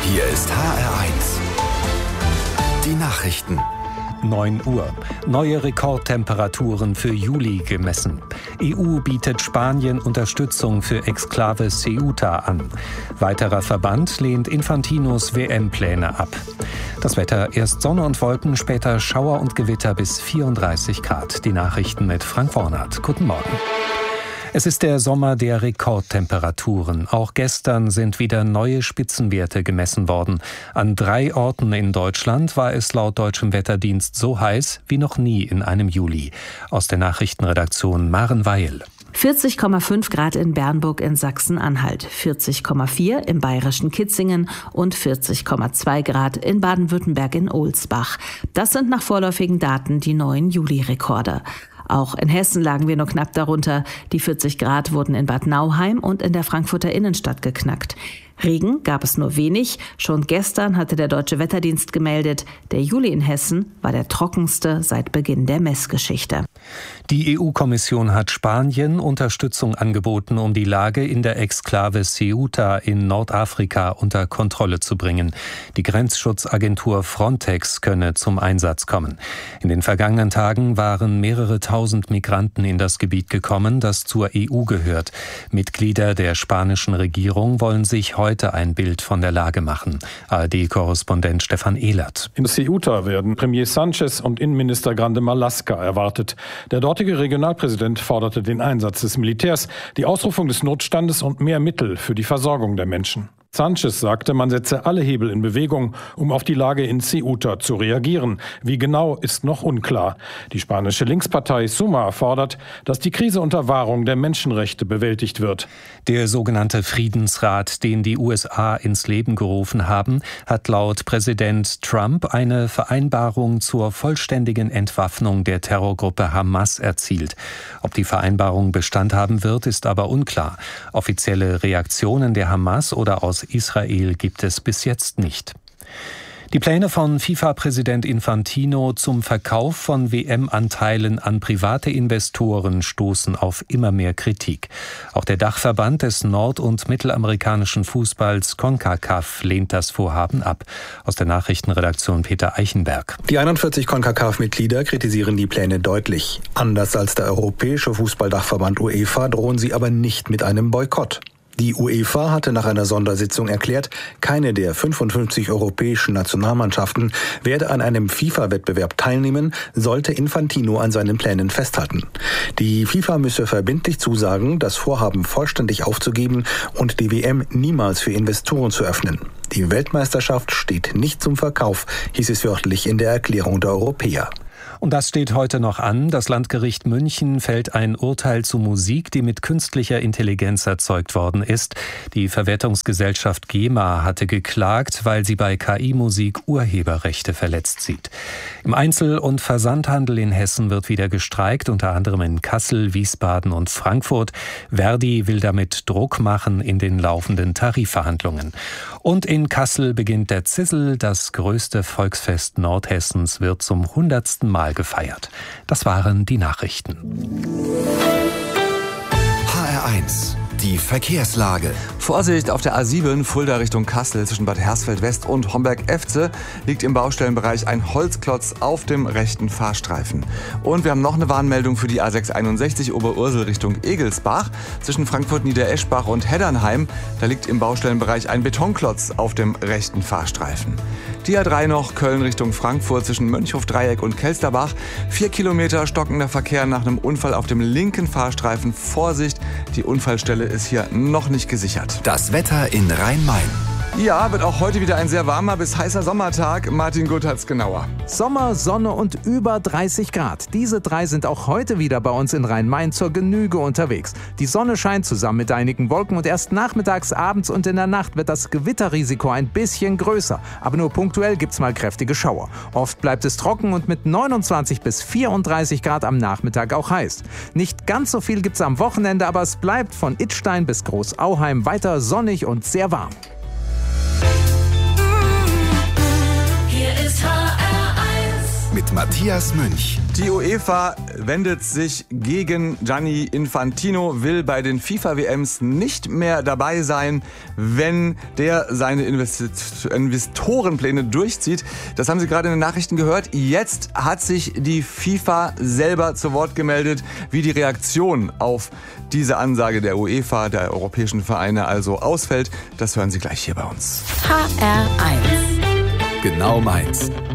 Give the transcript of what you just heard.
Hier ist HR1. Die Nachrichten. 9 Uhr. Neue Rekordtemperaturen für Juli gemessen. EU bietet Spanien Unterstützung für Exklave Ceuta an. Weiterer Verband lehnt Infantinos WM-Pläne ab. Das Wetter: erst Sonne und Wolken, später Schauer und Gewitter bis 34 Grad. Die Nachrichten mit Frank Wornert. Guten Morgen. Es ist der Sommer der Rekordtemperaturen. Auch gestern sind wieder neue Spitzenwerte gemessen worden. An 3 Orten in Deutschland war es laut deutschem Wetterdienst so heiß wie noch nie in einem Juli. Aus der Nachrichtenredaktion Maren Weil. 40,5 Grad in Bernburg in Sachsen-Anhalt, 40,4 im bayerischen Kitzingen und 40,2 Grad in Baden-Württemberg in Ohlsbach. Das sind nach vorläufigen Daten die neuen Juli-Rekorde. Auch in Hessen lagen wir nur knapp darunter. Die 40 Grad wurden in Bad Nauheim und in der Frankfurter Innenstadt geknackt. Regen gab es nur wenig. Schon gestern hatte der Deutsche Wetterdienst gemeldet, der Juli in Hessen war der trockenste seit Beginn der Messgeschichte. Die EU-Kommission hat Spanien Unterstützung angeboten, um die Lage in der Exklave Ceuta in Nordafrika unter Kontrolle zu bringen. Die Grenzschutzagentur Frontex könne zum Einsatz kommen. In den vergangenen Tagen waren mehrere tausend Migranten in das Gebiet gekommen, das zur EU gehört. Mitglieder der spanischen Regierung wollen sich heute ein Bild von der Lage machen. ARD-Korrespondent Stefan Ehlert. In Ceuta werden Premier Sanchez und Innenminister Grande Marlaska erwartet. Der dortige Regionalpräsident forderte den Einsatz des Militärs, die Ausrufung des Notstandes und mehr Mittel für die Versorgung der Menschen. Sanchez sagte, man setze alle Hebel in Bewegung, um auf die Lage in Ceuta zu reagieren. Wie genau, ist noch unklar. Die spanische Linkspartei Sumar fordert, dass die Krise unter Wahrung der Menschenrechte bewältigt wird. Der sogenannte Friedensrat, den die USA ins Leben gerufen haben, hat laut Präsident Trump eine Vereinbarung zur vollständigen Entwaffnung der Terrorgruppe Hamas erzielt. Ob die Vereinbarung Bestand haben wird, ist aber unklar. Offizielle Reaktionen der Hamas oder aus Israel gibt es bis jetzt nicht. Die Pläne von FIFA-Präsident Infantino zum Verkauf von WM-Anteilen an private Investoren stoßen auf immer mehr Kritik. Auch der Dachverband des nord- und mittelamerikanischen Fußballs CONCACAF lehnt das Vorhaben ab. Aus der Nachrichtenredaktion Peter Eichenberg. Die 41 CONCACAF-Mitglieder kritisieren die Pläne deutlich. Anders als der europäische Fußballdachverband UEFA drohen sie aber nicht mit einem Boykott. Die UEFA hatte nach einer Sondersitzung erklärt, keine der 55 europäischen Nationalmannschaften werde an einem FIFA-Wettbewerb teilnehmen, sollte Infantino an seinen Plänen festhalten. Die FIFA müsse verbindlich zusagen, das Vorhaben vollständig aufzugeben und die WM niemals für Investoren zu öffnen. Die Weltmeisterschaft steht nicht zum Verkauf, hieß es wörtlich in der Erklärung der Europäer. Und das steht heute noch an. Das Landgericht München fällt ein Urteil zu Musik, die mit künstlicher Intelligenz erzeugt worden ist. Die Verwertungsgesellschaft GEMA hatte geklagt, weil sie bei KI-Musik Urheberrechte verletzt sieht. Im Einzel- und Versandhandel in Hessen wird wieder gestreikt, unter anderem in Kassel, Wiesbaden und Frankfurt. Verdi will damit Druck machen in den laufenden Tarifverhandlungen. Und in Kassel beginnt der Zissel. Das größte Volksfest Nordhessens wird zum 100. Mal gefeiert. Das waren die Nachrichten. HR1, die Verkehrslage. Vorsicht auf der A7 Fulda Richtung Kassel zwischen Bad Hersfeld West und Homberg-Efze liegt im Baustellenbereich ein Holzklotz auf dem rechten Fahrstreifen. Und wir haben noch eine Warnmeldung für die A661 Oberursel Richtung Egelsbach zwischen Frankfurt-Niedereschbach und Heddernheim. Da liegt im Baustellenbereich ein Betonklotz auf dem rechten Fahrstreifen. Die A3 noch Köln Richtung Frankfurt zwischen Mönchhof-Dreieck und Kelsterbach. 4 Kilometer stockender Verkehr nach einem Unfall auf dem linken Fahrstreifen. Vorsicht, die Unfallstelle ist hier noch nicht gesichert. Das Wetter in Rhein-Main. Ja, wird auch heute wieder ein sehr warmer bis heißer Sommertag. Martin Gutt hat's genauer. Sommer, Sonne und über 30 Grad. Diese 3 sind auch heute wieder bei uns in Rhein-Main zur Genüge unterwegs. Die Sonne scheint zusammen mit einigen Wolken und erst nachmittags, abends und in der Nacht wird das Gewitterrisiko ein bisschen größer. Aber nur punktuell gibt's mal kräftige Schauer. Oft bleibt es trocken und mit 29 bis 34 Grad am Nachmittag auch heiß. Nicht ganz so viel gibt's am Wochenende, aber es bleibt von Idstein bis Großauheim weiter sonnig und sehr warm. Mit mit Matthias Münch. Die UEFA wendet sich gegen Gianni Infantino, will bei den FIFA-WMs nicht mehr dabei sein, wenn der seine Investorenpläne durchzieht. Das haben Sie gerade in den Nachrichten gehört. Jetzt hat sich die FIFA selber zu Wort gemeldet, wie die Reaktion auf diese Ansage der UEFA, der europäischen Vereine, also ausfällt. Das hören Sie gleich hier bei uns. HR1. Genau meins.